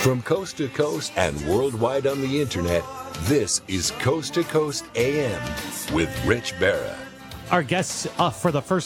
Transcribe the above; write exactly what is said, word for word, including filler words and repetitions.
From coast to coast and worldwide on the internet, this is Coast to Coast A M with Rich Barra. Our guests uh, for the first